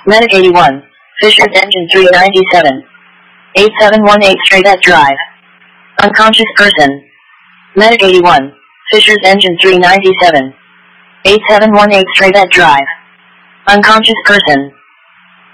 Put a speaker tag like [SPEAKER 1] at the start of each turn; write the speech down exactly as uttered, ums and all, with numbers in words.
[SPEAKER 1] Medic eighty-one, Fisher's Engine three ninety-seven. eight seven one eight Straight Drive. Unconscious person. Medic eighty-one, Fisher's Engine three ninety-seven. eight seven one eight Straight Drive. Unconscious person.